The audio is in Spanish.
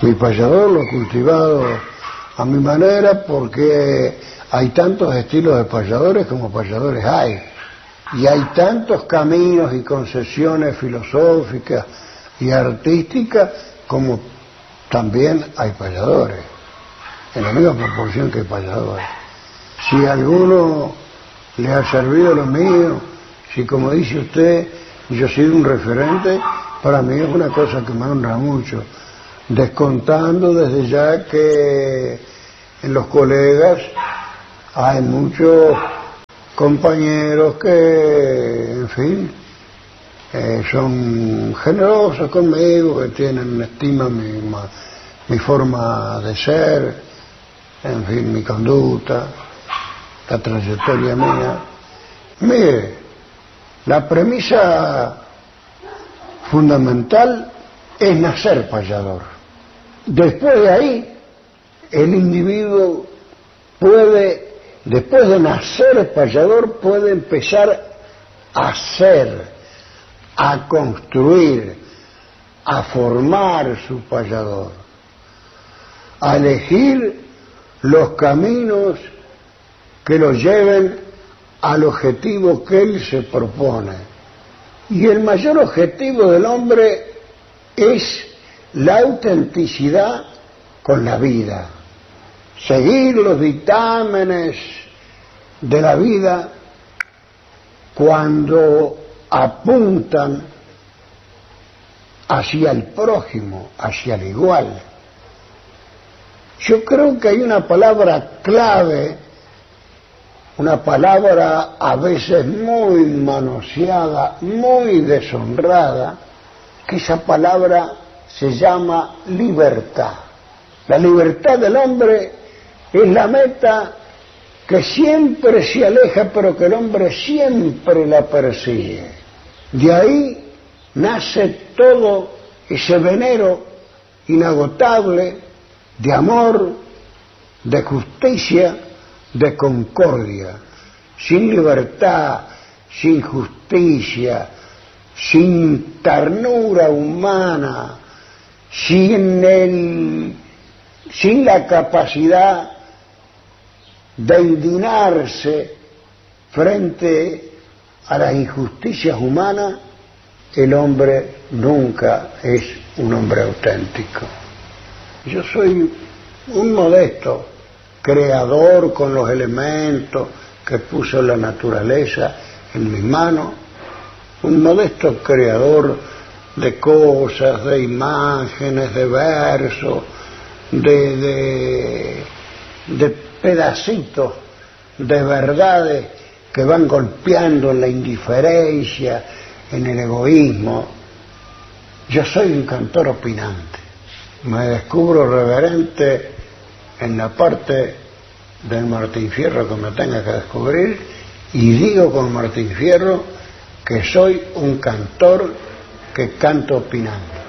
Mi payador lo he cultivado a mi manera porque hay tantos estilos de payadores como payadores hay. Y hay tantos caminos y concesiones filosóficas y artísticas como también hay payadores, en la misma proporción que hay payadores. Si a alguno le ha servido lo mío, si como dice usted, yo soy un referente, para mí es una cosa que me honra mucho, descontando desde ya que en los colegas hay muchos compañeros que, en fin, son generosos conmigo, que tienen estima mi forma de ser, en fin, mi conducta, la trayectoria mía. Mire, la premisa fundamental es nacer payador. Después de ahí, el individuo puede, después de nacer payador, puede empezar a ser, a construir, a formar su payador, a elegir los caminos que lo lleven al objetivo que él se propone. Y el mayor objetivo del hombre es la autenticidad con la vida, seguir los dictámenes de la vida cuando apuntan hacia el prójimo, hacia el igual. Yo creo que hay una palabra clave, una palabra a veces muy manoseada, muy deshonrada, que esa palabra se llama libertad. La libertad del hombre es la meta que siempre se aleja, pero que el hombre siempre la persigue. De ahí nace todo ese venero inagotable de amor, de justicia, de concordia. Sin libertad, sin justicia, sin ternura humana, sin la capacidad de indignarse frente a las injusticias humanas, el hombre nunca es un hombre auténtico. Yo soy un modesto creador con los elementos que puso la naturaleza en mis manos, un modesto creador de cosas, de imágenes, de versos, de pedacitos de verdades que van golpeando en la indiferencia, en el egoísmo. Yo soy un cantor opinante, me descubro reverente en la parte del Martín Fierro que me tenga que descubrir, y digo con Martín Fierro que soy un cantor que canto opinando.